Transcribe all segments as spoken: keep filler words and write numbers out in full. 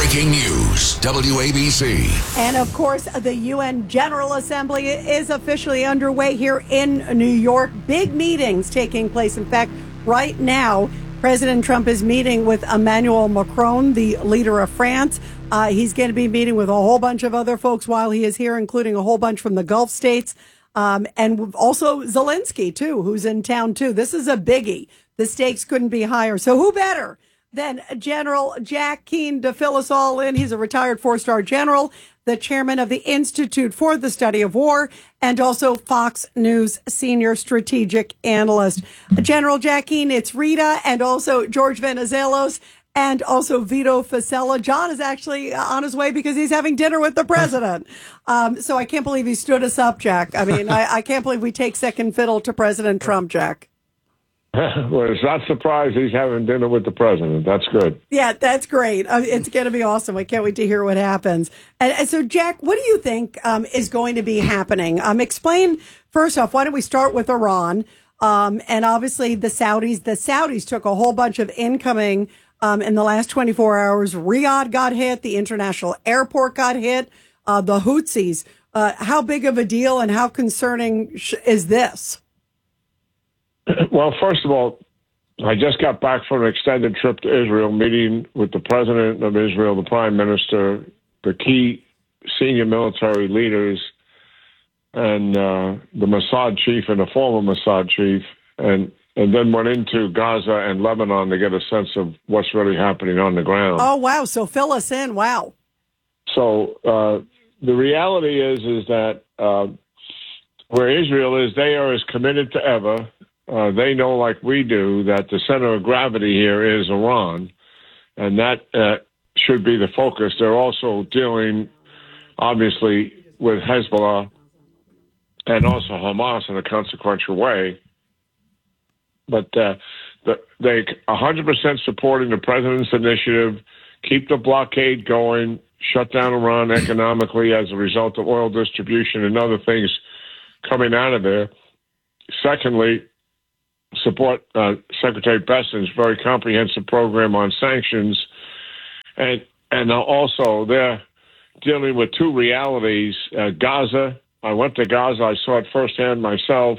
Breaking news, W A B C. And of course, the U N General Assembly is officially underway here in New York. Big meetings taking place. In fact, right now, President Trump is meeting with Emmanuel Macron, the leader of France. Uh, he's going to be meeting with a whole bunch of other folks while he is here, including a whole bunch from the Gulf states. Um, and also Zelensky, too, who's in town, too. This is a biggie. The stakes couldn't be higher. So who better than General Jack Keane to fill us all in? He's a retired four-star general, the chairman of the Institute for the Study of War, and also Fox News senior strategic analyst. General Jack Keane, it's Rita, and also George Venizelos, and also Vito Fossella. John is actually on his way because he's having dinner with the president. Um, so I can't believe he stood us up, Jack. I mean, I, I can't believe we take second fiddle to President Trump, Jack. Well, it's not surprised he's having dinner with the president. That's good. Yeah, that's great. Uh, it's going to be awesome. I can't wait to hear what happens. And, and so, Jack, what do you think um, is going to be happening? Um, explain, first off, why don't we start with Iran? Um, and obviously the Saudis, the Saudis took a whole bunch of incoming um, in the last twenty-four hours. Riyadh got hit. The international airport got hit. Uh, the Houthis. Uh, how big of a deal and how concerning sh- is this? Well, first of all, I just got back from an extended trip to Israel, meeting with the president of Israel, the prime minister, the key senior military leaders, and uh, the Mossad chief and the former Mossad chief, and, and then went into Gaza and Lebanon to get a sense of what's really happening on the ground. Oh, wow. So fill us in. Wow. So uh, the reality is, is that uh, where Israel is, they are as committed to ever. Uh, they know, like we do, that the center of gravity here is Iran, and that uh, should be the focus. They're also dealing, obviously, with Hezbollah and also Hamas in a consequential way. But uh, the, they one hundred percent supporting the president's initiative, keep the blockade going, shut down Iran economically as a result of oil distribution and other things coming out of there. Secondly, support uh, Secretary Besant's very comprehensive program on sanctions. And and also they're dealing with two realities. Uh, Gaza, I went to Gaza, I saw it firsthand myself.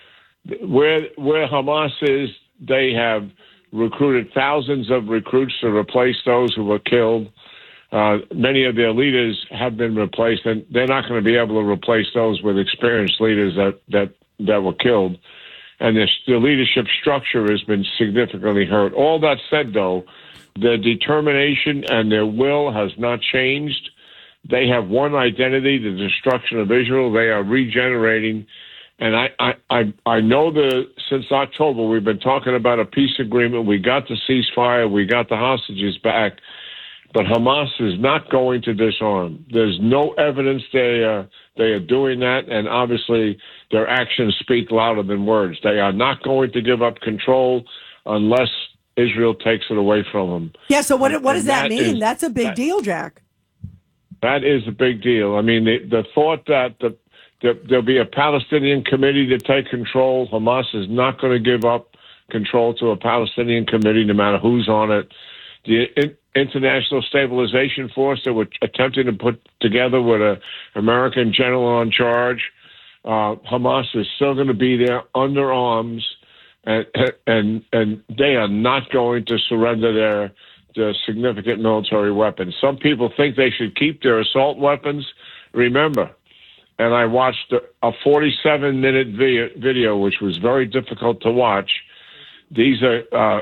Where, where Hamas is, they have recruited thousands of recruits to replace those who were killed. Uh, many of their leaders have been replaced, and they're not going to be able to replace those with experienced leaders that, that, that were killed. And the, the leadership structure has been significantly hurt. All that said, though, their determination and their will has not changed. They have one identity, the destruction of Israel. They are regenerating. And I, I, I, I know that since October we've been talking about a peace agreement. We got the ceasefire. We got the hostages back. But Hamas is not going to disarm. There's no evidence they are, they are doing that, and obviously their actions speak louder than words. They are not going to give up control unless Israel takes it away from them. Yeah, so what, what does that, that mean? Is, That's a big that, deal, Jack. That is a big deal. I mean, the, the thought that the, the, there'll be a Palestinian committee to take control, Hamas is not going to give up control to a Palestinian committee, no matter who's on it. The in, International Stabilization Force that we're attempting to put together with an American general on charge, uh, Hamas is still going to be there under arms, and and and they are not going to surrender their, their significant military weapons. Some people think they should keep their assault weapons. Remember, and I watched a forty-seven minute video, which was very difficult to watch. These are uh,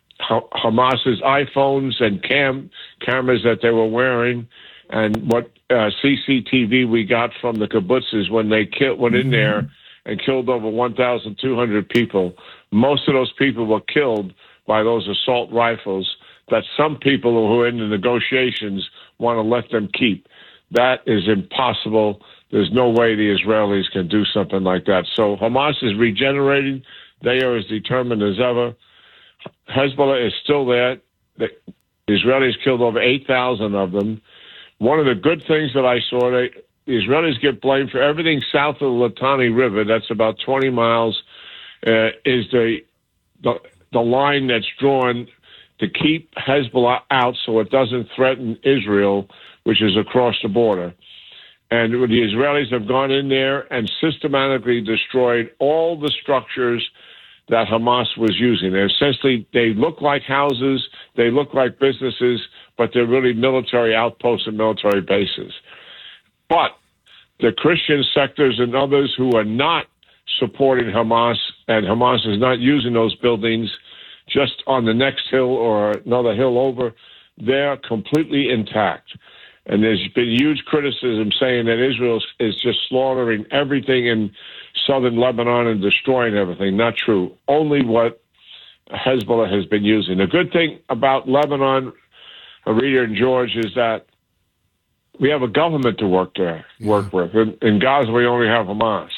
Hamas's iPhones and cam cameras that they were wearing, and what uh, C C T V we got from the kibbutzes when they killed, went in there and killed over one thousand two hundred people. Most of those people were killed by those assault rifles that some people who are in the negotiations want to let them keep. That is impossible. There's no way the Israelis can do something like that. So Hamas is regenerating. They are as determined as ever. Hezbollah is still there. The Israelis killed over eight thousand of them. One of the good things that I saw, they, the Israelis get blamed for everything south of the Litani River. That's about twenty miles, uh, is the, the the line that's drawn to keep Hezbollah out so it doesn't threaten Israel, which is across the border. And the Israelis have gone in there and systematically destroyed all the structures that Hamas was using. They're essentially, they look like houses, they look like businesses, but they're really military outposts and military bases. But the Christian sectors and others who are not supporting Hamas, and Hamas is not using those buildings just on the next hill or another hill over, they're completely intact. And there's been huge criticism saying that Israel is just slaughtering everything in southern Lebanon and destroying everything. Not true. Only what Hezbollah has been using. The good thing about Lebanon, Rita and George, is that we have a government to work there, work with. In, in Gaza, we only have Hamas.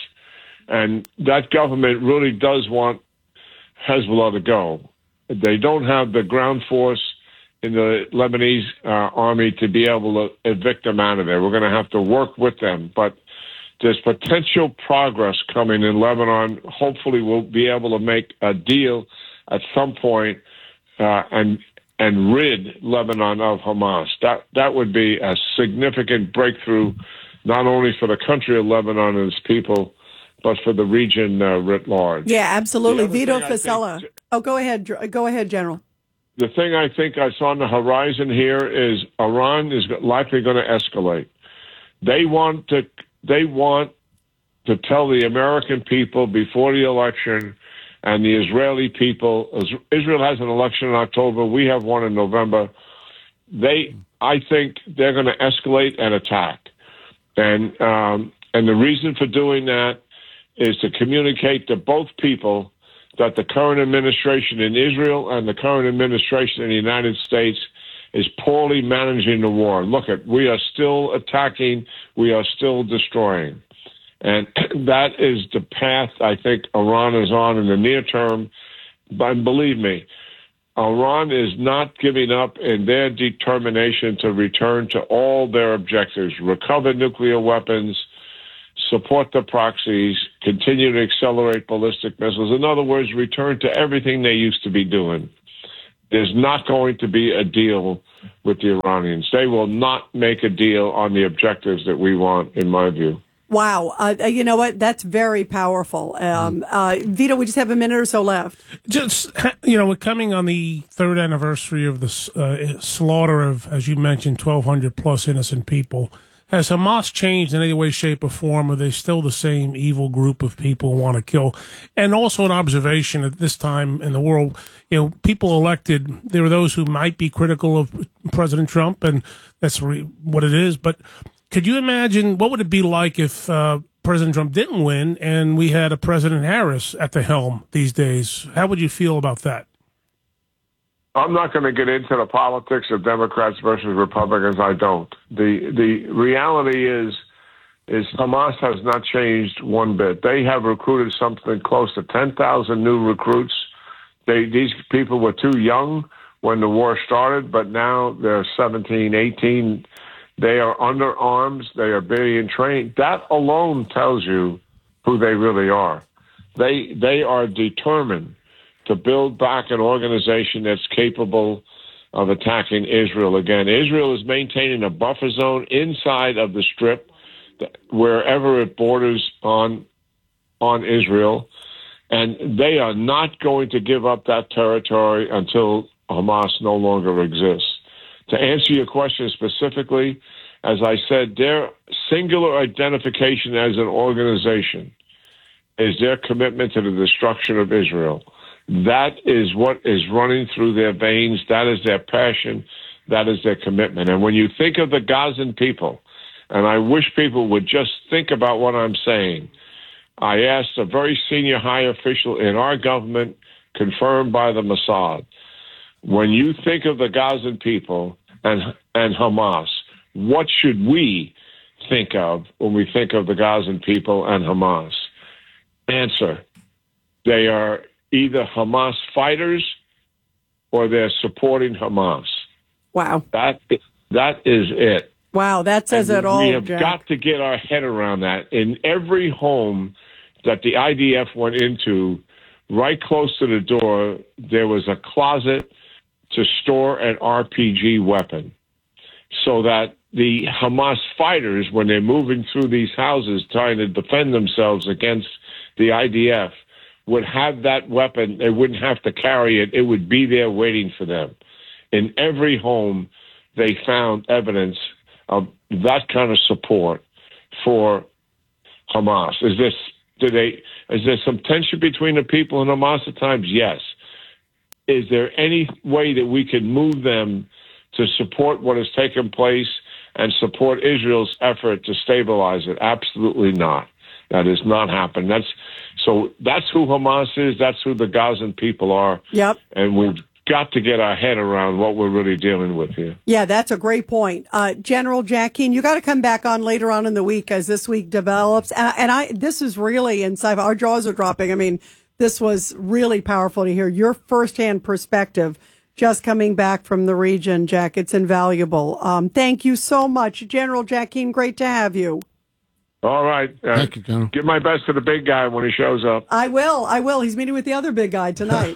And that government really does want Hezbollah to go. They don't have the ground force in the Lebanese uh, army to be able to evict them out of there. We're going to have to work with them. But there's potential progress coming in Lebanon. Hopefully we'll be able to make a deal at some point, uh, and and rid Lebanon of Hamas. That that would be a significant breakthrough, not only for the country of Lebanon and its people, but for the region uh, writ large. Yeah, absolutely. Vito Fossella. Oh, go ahead. Go ahead, General. The thing I think I saw on the horizon here is Iran is likely going to escalate. They want to. They want to tell the American people before the election, and the Israeli people. Israel has an election in October. We have one in November. They, I think, they're going to escalate and attack, and um, and the reason for doing that is to communicate to both people that the current administration in Israel and the current administration in the United States is poorly managing the war. Look, at we are still attacking, we are still destroying. And that is the path I think Iran is on in the near term. But believe me, Iran is not giving up in their determination to return to all their objectives, recover nuclear weapons, support the proxies, continue to accelerate ballistic missiles. In other words, return to everything they used to be doing. There's not going to be a deal with the Iranians. They will not make a deal on the objectives that we want, in my view. Wow. Uh, you know what? That's very powerful. Um, uh, Vito, we just have a minute or so left. Just, you know, we're coming on the third anniversary of the uh, slaughter of, as you mentioned, twelve hundred plus innocent people. Has Hamas changed in any way, shape, or form? Are they still the same evil group of people who want to kill? And also an observation at this time in the world, you know, people elected, there are those who might be critical of President Trump, and that's re- what it is. But could you imagine, what would it be like if uh, President Trump didn't win and we had a President Harris at the helm these days? How would you feel about that? I'm not going to get into the politics of Democrats versus Republicans. I don't. The the reality is, is Hamas has not changed one bit. They have recruited something close to ten thousand new recruits. They These people were too young when the war started, but now they're seventeen, eighteen. They are under arms. They are being trained. That alone tells you who they really are. They They are determined to build back an organization that's capable of attacking Israel again. Israel is maintaining a buffer zone inside of the Strip, wherever it borders on on Israel, and they are not going to give up that territory until Hamas no longer exists. To answer your question specifically, as I said, their singular identification as an organization is their commitment to the destruction of Israel. That is what is running through their veins. That is their passion. That is their commitment. And when you think of the Gazan people, and I wish people would just think about what I'm saying, I asked a very senior high official in our government, confirmed by the Mossad, when you think of the Gazan people and, and Hamas, what should we think of when we think of the Gazan people and Hamas? Answer, they are either Hamas fighters or they're supporting Hamas. Wow. That, that is it. Wow, that says and it all, we have Jack. got to get our head around that. In every home that the I D F went into, right close to the door, there was a closet to store an R P G weapon so that the Hamas fighters, when they're moving through these houses trying to defend themselves against the I D F, would have that weapon. They wouldn't have to carry it. It would be there waiting for them. In every home, they found evidence of that kind of support for Hamas. Is this, do they, is there some tension between the people and Hamas at times? Yes. Is there any way that we can move them to support what has taken place and support Israel's effort to stabilize it? Absolutely not. That has not happened. That's so. That's who Hamas is. That's who the Gazan people are. Yep. And we've got to get our head around what we're really dealing with here. Yeah, that's a great point. Uh, General Jack Keane, you got to come back on later on in the week as this week develops. And, and I, this is really inside. Our jaws are dropping. I mean, this was really powerful to hear your firsthand perspective just coming back from the region, Jack. It's invaluable. Um, thank you so much, General Jack Keane. Great to have you. All right. Uh, Thank you, General. Give my best to the big guy when he shows up. I will. I will. He's meeting with the other big guy tonight.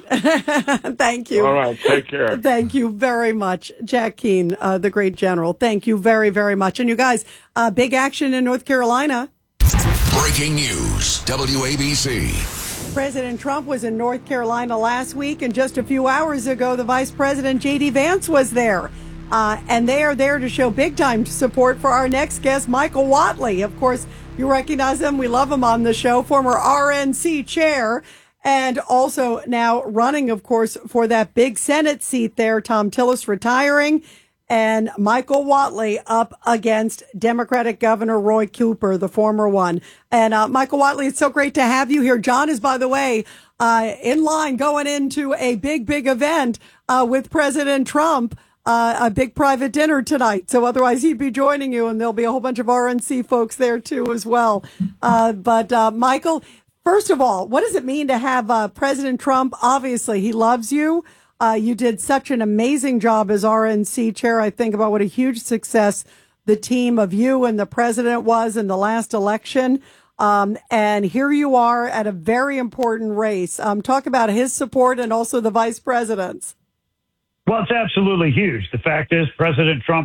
Thank you. All right. Take care. Thank you very much, Jack Keane, uh, the great general. Thank you very, very much. And you guys, uh, big action in North Carolina. Breaking news, W A B C. President Trump was in North Carolina last week, and just a few hours ago, the Vice President, J D. Vance, was there. Uh, and they are there to show big-time support for our next guest, Michael Whatley. Of course, you recognize him. We love him on the show. Former R N C chair, and also now running, of course, for that big Senate seat there. Thom Tillis retiring, and Michael Whatley up against Democratic Governor Roy Cooper, the former one. And uh, Michael Whatley, it's so great to have you here. John is, by the way, uh, in line going into a big, big event uh, with President Trump. Uh, a big private dinner tonight. So otherwise he'd be joining you, and there'll be a whole bunch of R N C folks there too as well. Uh, but, uh, Michael, first of all, what does it mean to have, uh, President Trump? Obviously he loves you. Uh, you did such an amazing job as R N C chair. I think about what a huge success the team of you and the president was in the last election. Um, and here you are at a very important race. Um, talk about his support and also the vice president's. Well, it's absolutely huge. The fact is, President Trump